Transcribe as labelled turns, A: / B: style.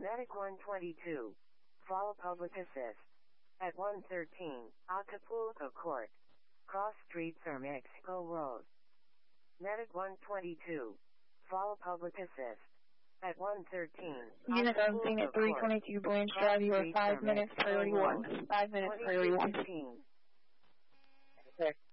A: Medic 122. Fall Public Assist. At 113, Acapulco Court. Cross Street or Mexico Road. Medic 122. Fall Public Assist. At 113.
B: Unit 17 at 322 Blanche Drive, you are 5 minutes priority 1. 5 minutes priority 1.